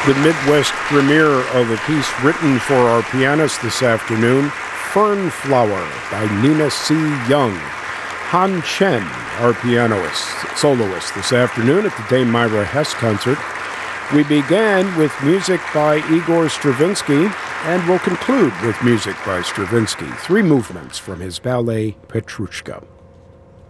The Midwest premiere of a piece written for our pianist this afternoon, Fern Flower by Nina C. Young. Han Chen, our soloist this afternoon at the Dame Myra Hess concert. We began with music by Igor Stravinsky, and we'll conclude with music by Stravinsky, 3 movements from his ballet Petrushka.